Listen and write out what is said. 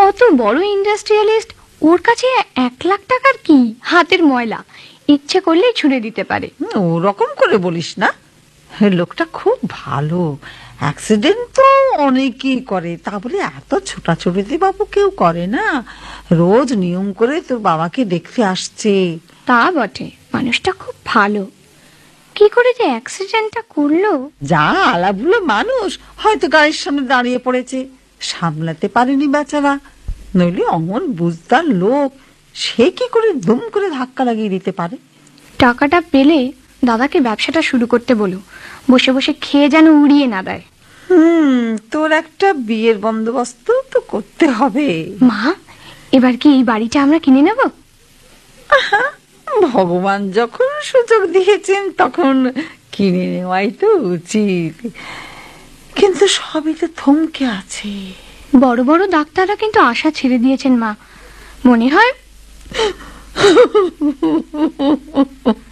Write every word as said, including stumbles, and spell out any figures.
অত বড় ইন্ডাস্ট্রিয়ালিস্ট, ওর কাছে এক লাখ টাকার কি হাতের ময়লা, ইচ্ছে করলেই ছুঁড়ে দিতে পারে। ওরকম করে বলিস না, লোকটা খুব ভালো। অ্যাক্সিডেন্ট তো অনেকেই করে, তা বলে এত ছোটাছুটিতে বাবু কেউ করে না। রোজ নিয়ম করে তোর বাবাকে দেখতে আসছে। তা বটে, মানুষটা খুব ভালো। কি করে যে অ্যাক্সিডেন্টটা করলো? যা আলাভুলো মানুষ, হয়তো গাড়ির সামনে দাঁড়িয়ে পড়েছে, সামলাতে পারেনি বেচারা। নইলে অমন বুঝদার লোক, সে কি করে দুম করে ধাক্কা লাগিয়ে দিতে পারে? টাকাটা পেলে দাদাকে ব্যবসাটা শুরু করতে বলো, বসে বসে খেয়ে যেন উড়িয়ে না দেয়। হুম তোর একটা বিয়ের বন্দোবস্ত তো করতে হবে। মা, এবার কি এই বাড়িটা আমরা কিনে নেব? ভগবান যখন সুযোগ দিয়েছেন তখন কিনে নেওয়াই তো উচিত, কিন্তু সবই তো থমকে আছে। বড় বড় ডাক্তাররা কিন্তু আশা ছেড়ে দিয়েছেন মা, মনে হয়